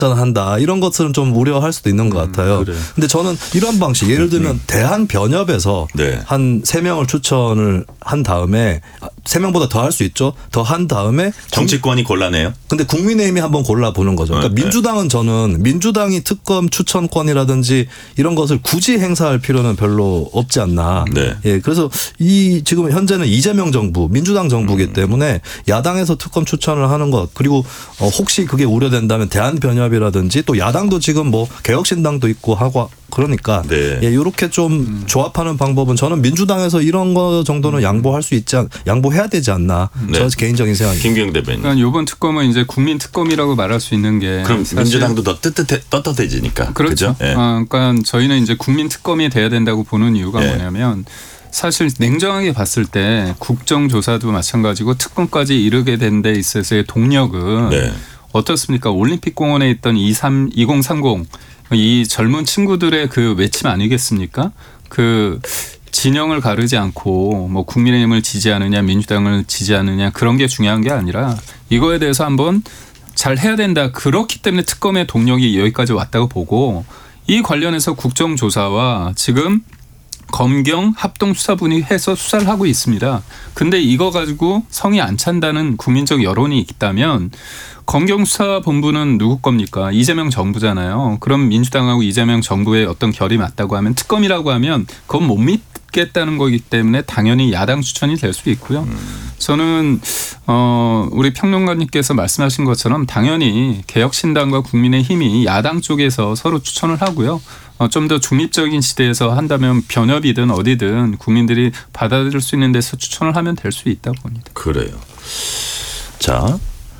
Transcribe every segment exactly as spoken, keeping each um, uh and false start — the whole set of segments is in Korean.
한다 이런 것들은 좀 우려할 수도 있는 것 같아요. 그런데 음, 저는 이런 방식 예를 들면 음. 대한변협에서 네. 한 세 명을 추천을 한 다음에 세 명보다 더 할 수 있죠. 더 한 다음에 정치권이 골라내요. 근데 국민의힘이 한번 골라보는 거죠. 그러니까 네. 민주당은 저는 민주당이 특검 추천권이라든지 이런 것을 굳이 행사할 필요는 별로 없지 않나. 네. 예, 그래서 이 지금 현재는 이재명 정부, 민주당 정부이기 음. 때문에 야당에서 특검 추천을 하는 것 그리고 혹시 그게 우려된다면 대한변협이라든지 또 야당도 지금 뭐 개혁신당도 있고 하고 그러니까 네. 예, 이렇게 좀 음. 조합하는 방법은 저는 민주당에서 이런 거 정도는 양보할 수 있지 않, 양보해야 되지 않나. 네. 저 개인적인 생각입니다. 김경태 대변인. 그러니까 이번 특검은 이제 국민 특검이라고 말할 수 있는 게 그럼 민주당도 더 뜨뜻해 떳떳해지니까. 그렇죠. 네. 어, 그러니까 저희는 이제 국민 특검이 돼야 된다고 보는 이유가 네. 뭐냐면. 사실 냉정하게 봤을 때 국정조사도 마찬가지고 특검까지 이르게 된 데 있어서의 동력은 네. 어떻습니까? 올림픽공원에 있던 이공삼공 이 젊은 친구들의 그 외침 아니겠습니까? 그 진영을 가르지 않고 뭐 국민의힘을 지지하느냐 민주당을 지지하느냐 그런 게 중요한 게 아니라 이거에 대해서 한번 잘 해야 된다. 그렇기 때문에 특검의 동력이 여기까지 왔다고 보고 이 관련해서 국정조사와 지금 검경 합동수사본이 해서 수사를 하고 있습니다. 근데 이거 가지고 성이 안 찬다는 국민적 여론이 있다면 검경수사본부는 누구 겁니까? 이재명 정부잖아요. 그럼 민주당하고 이재명 정부의 어떤 결이 맞다고 하면 특검이라고 하면 그건 못 믿겠다는 거기 때문에 당연히 야당 추천이 될 수 있고요. 저는 어 우리 평론가님께서 말씀하신 것처럼 당연히 개혁신당과 국민의힘이 야당 쪽에서 서로 추천을 하고요. 어, 좀 더 중립적인 시대에서 한다면 변협이든 어디든 국민들이 받아들일 수 있는 데서 추천을 하면 될 수 있다고 봅니다. 그래요. 자,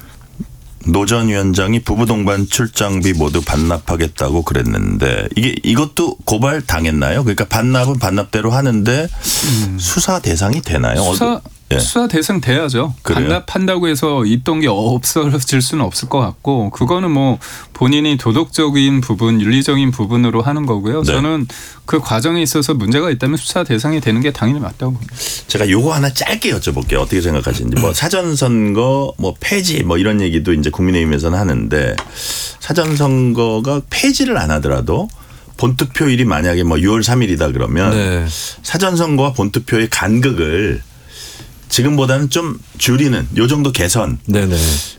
노 전 위원장이 부부 동반 출장비 모두 반납하겠다고 그랬는데 이게 이것도 고발 당했나요? 그러니까 반납은 반납대로 하는데 음. 수사 대상이 되나요? 수사 네. 수사 대상 돼야죠. 그래요? 반납한다고 해서 있던 게 없어질 수는 없을 것 같고 그거는 뭐 본인이 도덕적인 부분, 윤리적인 부분으로 하는 거고요. 네. 저는 그 과정에 있어서 문제가 있다면 수사 대상이 되는 게 당연히 맞다고 봅니다. 제가 요거 하나 짧게 여쭤볼게요. 어떻게 생각하시는지. 뭐 사전선거 뭐 폐지 뭐 이런 얘기도 이제 국민의힘에서는 하는데 사전선거가 폐지를 안 하더라도 본투표일이 만약에 뭐 유월 삼일이다 그러면 네. 사전선거와 본투표의 간극을 지금보다는 좀 줄이는 요 정도 개선. 네네.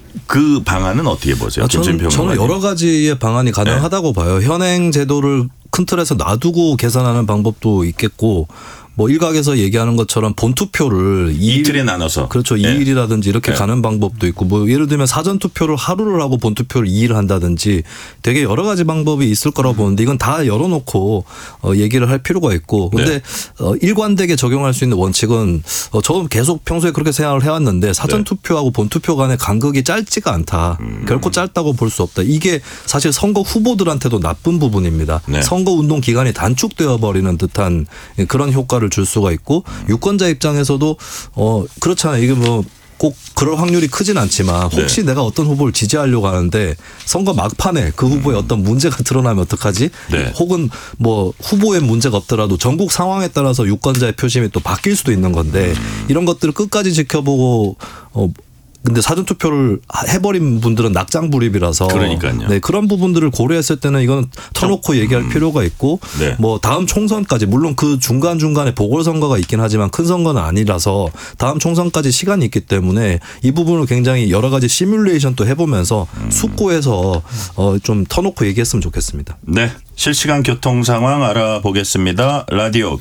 그 방안은 어떻게 보세요? 아, 저는, 저는 여러 가지의 방안이 가능하다고 네. 봐요. 현행 제도를 큰 틀에서 놔두고 개선하는 방법도 있겠고 뭐 일각에서 얘기하는 것처럼 본투표를 이틀에 나눠서 그렇죠. 이 일이라든지 이렇게 네. 가는 방법도 있고 뭐 예를 들면 사전투표를 하루를 하고 본투표를 이 일을 한다든지 되게 여러 가지 방법이 있을 거라고 보는데 이건 다 열어놓고 어 얘기를 할 필요가 있고 근데 네. 어 일관되게 적용할 수 있는 원칙은 어 저는 계속 평소에 그렇게 생각을 해왔는데 사전투표하고 본투표 간의 간극이 짧지가 않다. 음. 결코 짧다고 볼 수 없다. 이게 사실 선거 후보들한테도 나쁜 부분입니다. 네. 선거운동 기간이 단축되어 버리는 듯한 그런 효과를 줄 수가 있고 유권자 입장에서도 어 그렇잖아요. 이게 뭐 꼭 그럴 확률이 크진 않지만 혹시 네. 내가 어떤 후보를 지지하려고 하는데 선거 막판에 그 후보에 음. 어떤 문제가 드러나면 어떡하지? 네. 혹은 뭐 후보에 문제가 없더라도 전국 상황에 따라서 유권자의 표심이 또 바뀔 수도 있는 건데 음. 이런 것들을 끝까지 지켜보고 어 근데 사전투표를 해버린 분들은 낙장불입이라서 그러니까요. 네, 그런 부분들을 고려했을 때는 이건 터놓고 얘기할 음. 필요가 있고 네. 뭐 다음 총선까지 물론 그 중간중간에 보궐선거가 있긴 하지만 큰 선거는 아니라서 다음 총선까지 시간이 있기 때문에 이 부분을 굉장히 여러 가지 시뮬레이션도 해보면서 음. 숙고해서 어, 좀 터놓고 얘기했으면 좋겠습니다. 네. 실시간 교통 상황 알아보겠습니다. 라디오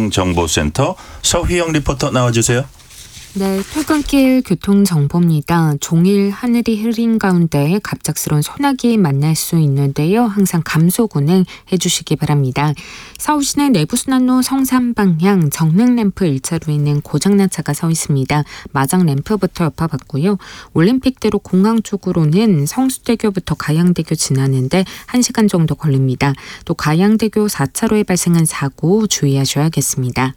교통정보센터 서휘영 리포터 나와주세요. 네, 퇴근길 교통정보입니다. 종일 하늘이 흐린 가운데 갑작스러운 소나기 만날 수 있는데요. 항상 감속 운행해 주시기 바랍니다. 서울시내 내부순환로 성산 방향 정릉램프 일 차로에 있는 고장난 차가 서 있습니다. 마장 램프부터 여파받고요. 올림픽대로 공항 쪽으로는 성수대교부터 가양대교 지나는데 한 시간 정도 걸립니다. 또 가양대교 사 차로에 발생한 사고 주의하셔야겠습니다.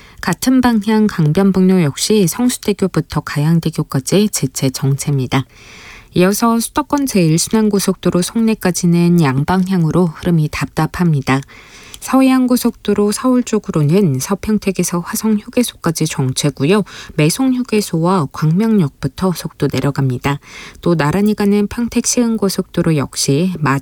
같은 방향 강변북로 역시 성수대교부터 가양대교까지 지체 정체입니다. 이어서 수도권 제일 순환고속도로 송내까지는 양방향으로 흐름이 답답합니다. 서해안고속도로 서울 쪽으로는 서평택에서 화성휴게소까지 정체고요. 매송휴게소와 광명역부터 속도 내려갑니다. 또 나란히 가는 평택 시흥고속도로 역시 마